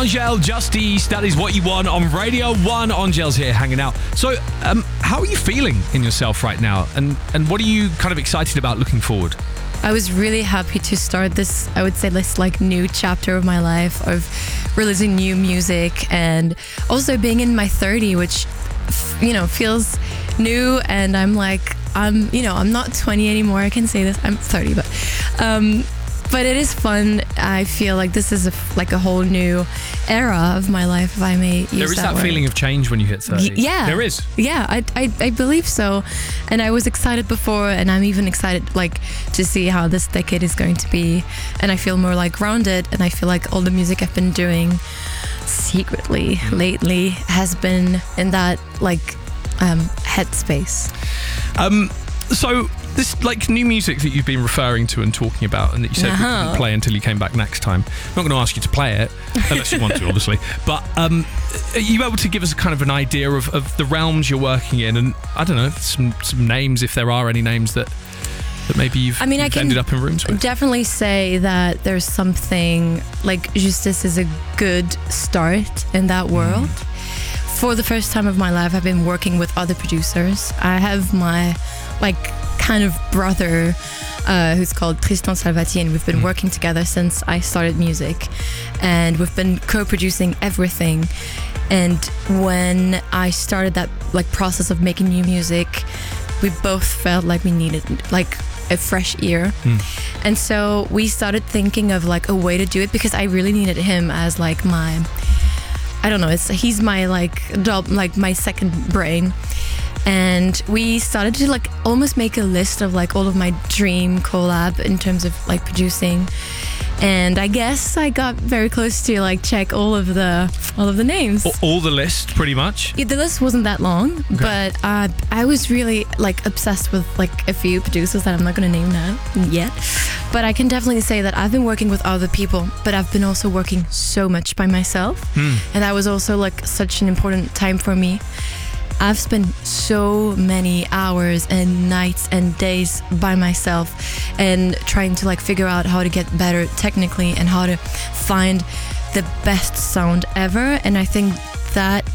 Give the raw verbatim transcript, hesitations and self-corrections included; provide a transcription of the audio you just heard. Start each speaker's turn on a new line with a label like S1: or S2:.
S1: Angèle Justice, that is What You Want on Radio one. Angèle's here hanging out. So, um, how are you feeling in yourself right now? And, and what are you kind of excited about looking forward?
S2: I was really happy to start this, I would say, this like new chapter of my life of releasing new music and also being in my thirties, which, you know, feels new. And I'm like, I'm, you know, I'm not twenty anymore. I can say this. I'm thirty, but, um, but it is fun. I feel like this is a, like a whole new era of my life, if I may use that
S1: There is that,
S2: word.
S1: feeling of change when you hit thirty.
S2: Y- yeah.
S1: There is.
S2: Yeah, I, I, I believe so. And I was excited before, and I'm even excited like to see how this decade is going to be. And I feel more like grounded, and I feel like all the music I've been doing secretly lately has been in that like um, headspace.
S1: Um, so this like new music that you've been referring to and talking about, and that you said
S2: Uh-huh.
S1: you couldn't play until you came back next time. I'm not going to ask you to play it unless you want to, obviously. But um, are you able to give us a kind of an idea of, of the realms you're working in, and I don't know, some some names, if there are any names that that maybe you've,
S2: I mean, I
S1: you've
S2: can
S1: ended up in rooms with?
S2: definitely say that there's something like Justice is a good start in that world. Mm. For the first time of my life, I've been working with other producers. I have my like kind of brother uh, who's called Tristan Salvati, and we've been mm. working together since I started music, and we've been co-producing everything. And when I started that like process of making new music, we both felt like we needed like a fresh ear. Mm. And so we started thinking of like a way to do it, because I really needed him as like my, I don't know, it's he's my like job, like my second brain. And we started to like almost make a list of like all of my dream collab in terms of like producing. And I guess I got very close to like check all of the all of the names.
S1: All the list, pretty much.
S2: Yeah, the list wasn't that long, okay. but uh, I was really like obsessed with like a few producers that I'm not going to name now yet. But I can definitely say that I've been working with other people, but I've been also working so much by myself, hmm. and that was also like such an important time for me. I've spent so many hours and nights and days by myself and trying to like figure out how to get better technically and how to find the best sound ever. And I think that